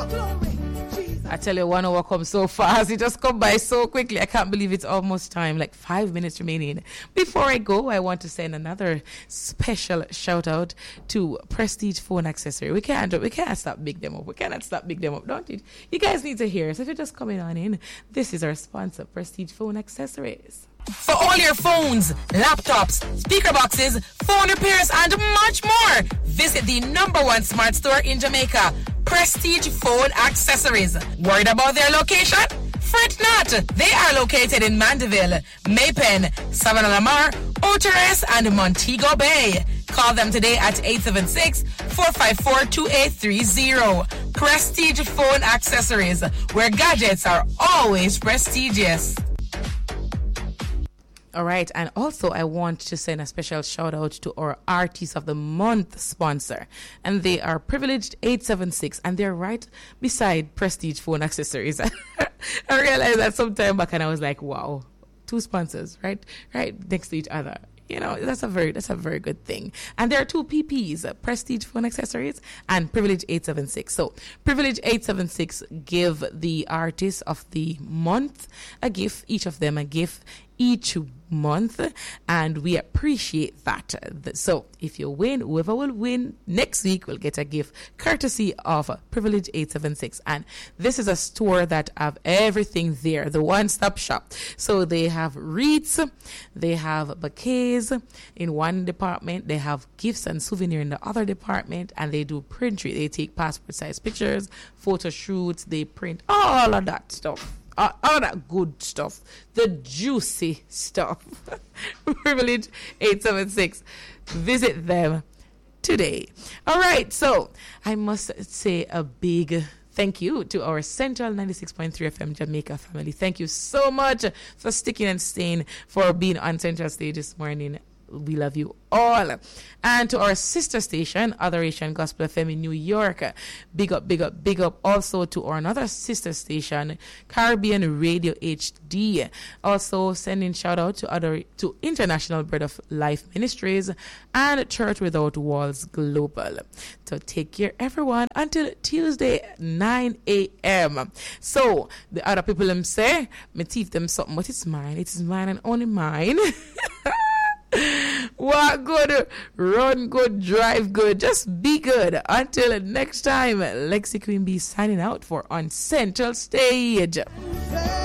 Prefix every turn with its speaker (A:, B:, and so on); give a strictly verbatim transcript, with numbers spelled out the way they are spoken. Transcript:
A: I tell you, one hour comes so fast. It just come by so quickly. I can't believe it's almost time. Like five minutes remaining. Before I go, I want to send another special shout out to Prestige Phone Accessory. We can't, we can't stop big them up. We cannot stop big them up, don't you? You guys need to hear us. If you're just coming on in, this is our sponsor, Prestige Phone Accessories.
B: For all your phones, laptops, speaker boxes, phone repairs, and much more, visit the number one smart store in Jamaica, Prestige Phone Accessories. Worried about their location? Fret not. They are located in Mandeville, Maypen, Savannah Lamar, Oteres, and Montego Bay. Call them today at eight seven six, four five four, two eight three zero. Prestige Phone Accessories, where gadgets are always prestigious.
A: All right, and also I want to send a special shout out to our Artist of the Month sponsor, and they are Privileged eight seven six, and they're right beside Prestige Phone Accessories. I realized that some time back, and I was like, wow, two sponsors, right, right next to each other. You know, that's a very that's a very good thing. And there are two P Ps, uh, Prestige Phone Accessories and Privilege eight seven six. So Privilege eight seven six give the Artist of the Month a gift, each of them a gift each month, and we appreciate that. So if you win, whoever will win next week will get a gift courtesy of Privilege eight seven six. And this is a store that have everything there, the one-stop shop. So they have wreaths, they have bouquets in one department, they have gifts and souvenir in the other department, and they do printry. They take passport size pictures, photo shoots, they print all of that stuff. Uh, all that good stuff, the juicy stuff. Privilege eight seven six. Visit them today. All right, so I must say a big thank you to our Central ninety-six point three F M Jamaica family. Thank you so much for sticking and staying, for being on Central Stage this morning. We love you all. And to our sister station, Adoration Gospel F M in New York, big up, big up, big up. Also to our another sister station, Caribbean Radio H D. Also sending shout out to other to International Bread of Life Ministries and Church Without Walls Global. So take care, everyone, until Tuesday, nine a.m. So the other people them say, me teach them something, but it's mine. It is mine and only mine. Walk good, run good, drive good, just be good. Until next time, Lexi Queen B signing out for On Central Stage.